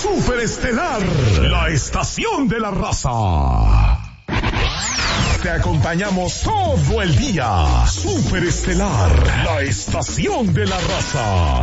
Superestelar, la estación de la raza. Te acompañamos todo el día. Superestelar, la estación de la raza.